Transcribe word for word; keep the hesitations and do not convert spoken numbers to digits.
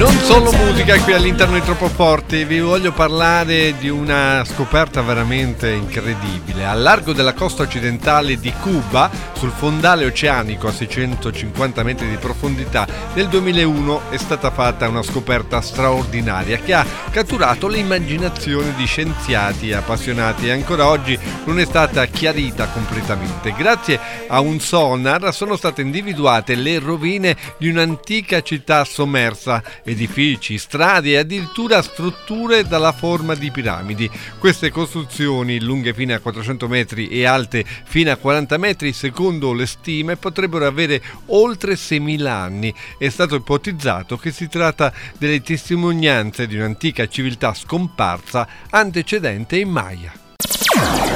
Solo musica qui all'interno di Troppo Forti. Vi voglio parlare di una scoperta veramente incredibile. Al largo della costa occidentale di Cuba, sul fondale oceanico a seicentocinquanta metri di profondità, nel duemilauno è stata fatta una scoperta straordinaria che ha catturato l'immaginazione di scienziati e appassionati e ancora oggi non è stata chiarita completamente. Grazie a un sonar sono state individuate le rovine di un'antica città sommersa, edifici, strade e addirittura strutture dalla forma di piramidi. Queste costruzioni, lunghe fino a quattrocento metri e alte fino a quaranta metri, secondo le stime potrebbero avere oltre seimila anni. È stato ipotizzato che si tratta delle testimonianze di un'antica civiltà scomparsa antecedente ai Maya.